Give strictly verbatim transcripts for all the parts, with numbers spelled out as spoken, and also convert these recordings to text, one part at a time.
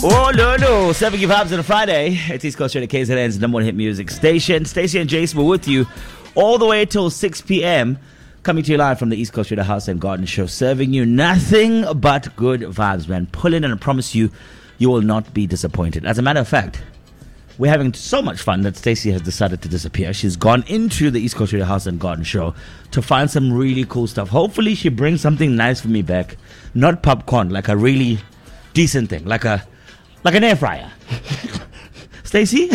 Oh, no, no. Serving you vibes on a Friday. It's East Coast Radio, K Z N's number one hit music station. Stacey and Jason were with you all the way till six p.m. Coming to you live from the East Coast Radio House and Garden Show. Serving you nothing but good vibes, man. Pull in and I promise you, you will not be disappointed. As a matter of fact, we're having so much fun that Stacey has decided to disappear. She's gone into the East Coast Radio House and Garden Show to find some really cool stuff. Hopefully she brings something nice for me back. Not popcorn, like a really decent thing. Like a like an air fryer. Stacey?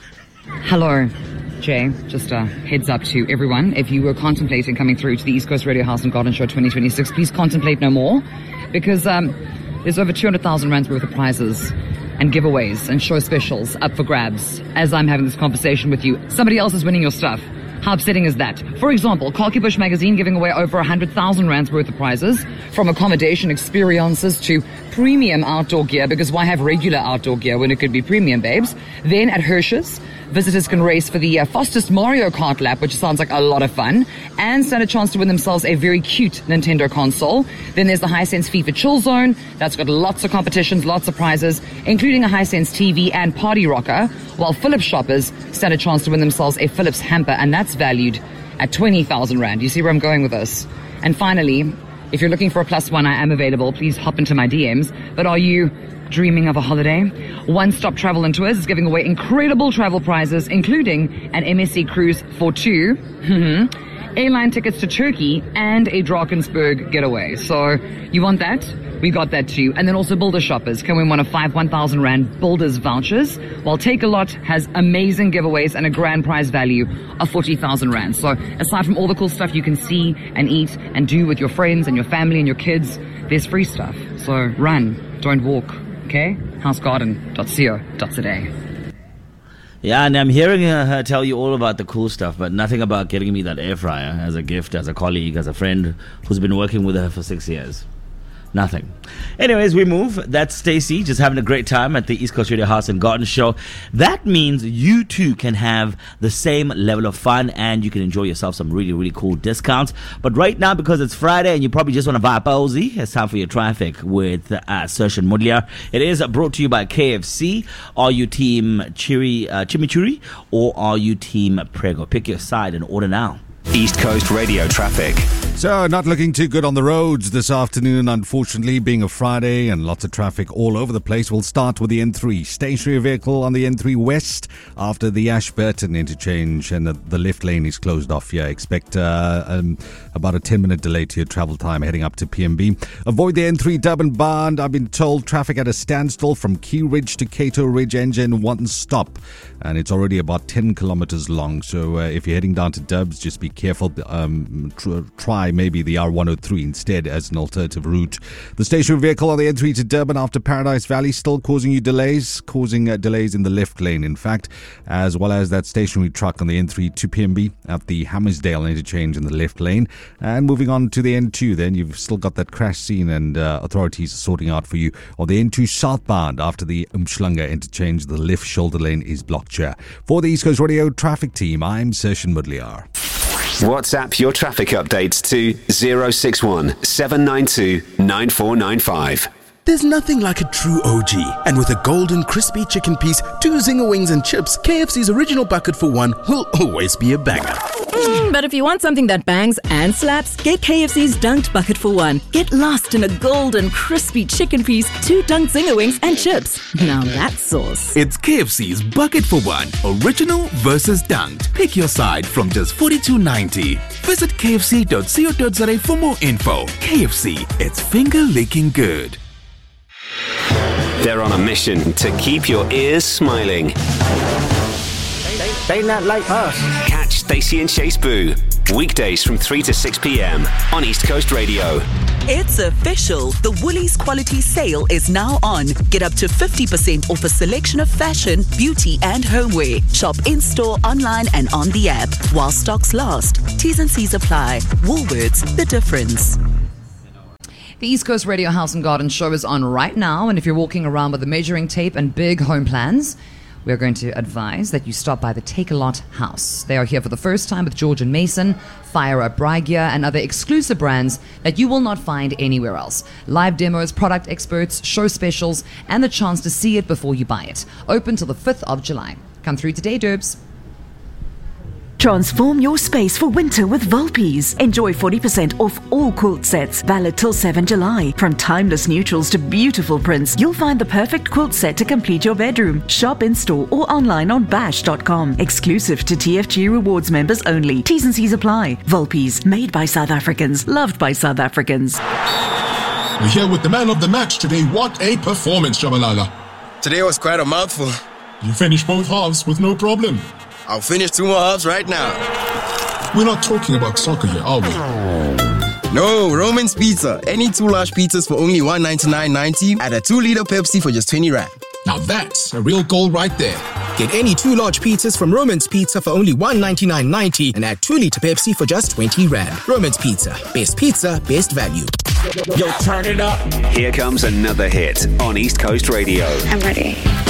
Hello, Jay. Just a heads up to everyone. If you were contemplating coming through to the East Coast Radio House and Garden Show twenty twenty-six, please contemplate no more. Because um, there's over two hundred thousand rands worth of prizes and giveaways and show specials up for grabs as I'm having this conversation with you. Somebody else is winning your stuff. How upsetting is that? For example, Kalki Bush Magazine giving away over one hundred thousand rands worth of prizes, from accommodation experiences to premium outdoor gear, because why have regular outdoor gear when it could be premium, babes? Then at Hirsch's, visitors can race for the uh, fastest Mario Kart lap, which sounds like a lot of fun, and stand a chance to win themselves a very cute Nintendo console. Then there's the Hisense FIFA Chill Zone. That's got lots of competitions, lots of prizes, including a Hisense T V and party rocker, while Philips shoppers stand a chance to win themselves a Philips hamper, and that's valued at twenty thousand rand. You see where I'm going with this? And finally, if you're looking for a plus one, I am available. Please hop into my D Ms. But are you dreaming of a holiday? One Stop Travel and Tours is giving away incredible travel prizes, including an M S C cruise for two, airline tickets to Turkey, and a Drakensberg getaway. So you want that? We got that too. And then also Builder Shoppers can win one of five one thousand rand Builders vouchers, while Take A Lot has amazing giveaways and a grand prize value of forty thousand rand. So aside from all the cool stuff you can see and eat and do with your friends and your family and your kids, there's free stuff. So run, don't walk. Okay? house garden dot co dot za. Yeah, and I'm hearing her tell you all about the cool stuff, but nothing about getting me that air fryer as a gift, as a colleague, as a friend who's been working with her for six years. Nothing. Anyways, we move. That's Stacey, just having a great time at the East Coast Radio House and Garden Show. That means you too can have the same level of fun and you can enjoy yourself some really, really cool discounts. But right now, because it's Friday and you probably just want to vibe posy, it's time for your traffic with uh, Sersh and Mudlia. It is brought to you by K F C. Are you team chiri, uh, chimichurri or are you team Prego? Pick your side and order now. East Coast Radio traffic. So, not looking too good on the roads this afternoon, unfortunately, being a Friday and lots of traffic all over the place. We'll start with the N three. Stationary vehicle on the N three West after the Ashburton interchange, and the, the left lane is closed off here. Expect uh, um, about a ten minute delay to your travel time heading up to P M B. Avoid the N three Durban Band. I've been told traffic at a standstill from Key Ridge to Cato Ridge engine one stop, and it's already about ten kilometers long. So, uh, if you're heading down to Dubs, just be careful. Um, tr- try maybe the R one oh three instead as an alternative route. The stationary vehicle on the N three to Durban after Paradise Valley still causing you delays, causing uh, delays in the left lane, in fact, as well as that stationary truck on the N three to P M B at the Hammersdale interchange in the left lane. And moving on to the N two, then you've still got that crash scene and uh, authorities are sorting out for you on the N two southbound after the Umhlanga interchange. The left shoulder lane is blocked here. For the East Coast Radio traffic team, I'm Sershin Mudliar. WhatsApp your traffic updates to zero six one seven nine two nine four nine five. There's nothing like a true O G. And with a golden crispy chicken piece, two zinger wings and chips, K F C's original bucket for one will always be a banger. Mm, but if you want something that bangs and slaps, get K F C's Dunked Bucket for one. Get lost in a golden crispy chicken piece, two dunked zinger wings and chips. Now that's sauce. It's K F C's Bucket for one. Original versus dunked. Pick your side from just forty-two ninety. Visit k f c dot co dot za for more info. K F C, it's finger-licking good. They're on a mission to keep your ears smiling. They, they not like us. Catch Stacey and Chase Boo weekdays from three to six p.m. on East Coast Radio. It's official. The Woolies Quality Sale is now on. Get up to fifty percent off a selection of fashion, beauty and homeware. Shop in-store, online and on the app. While stocks last. T's and C's apply. Woolworths, the difference. The East Coast Radio House and Garden Show is on right now, and if you're walking around with a measuring tape and big home plans, we're going to advise that you stop by the Take-A-Lot House. They are here for the first time with George and Mason, Fire Up Bry Gear, and other exclusive brands that you will not find anywhere else. Live demos, product experts, show specials, and the chance to see it before you buy it. Open till the fifth of July. Come through today, Derbs. Transform your space for winter with Volpes. Enjoy forty percent off all quilt sets, valid till seventh of July. From timeless neutrals to beautiful prints, you'll find the perfect quilt set to complete your bedroom. Shop in store or online on bash dot com. Exclusive to T F G Rewards members only. T's and C's apply. Volpes, made by South Africans, loved by South Africans. We're here with the man of the match today. What a performance, Shabalala. Today was quite a mouthful. You finished both halves with no problem. I'll finish two more halves right now. We're not talking about soccer here, are we? No, Roman's Pizza. Any two large pizzas for only one ninety-nine ninety and a two liter Pepsi for just twenty rand. Now that's a real goal right there. Get any two large pizzas from Roman's Pizza for only one ninety-nine ninety and add two liter Pepsi for just twenty rand. Roman's Pizza. Best pizza, best value. Yo, turn it up. Here comes another hit on East Coast Radio. I'm ready.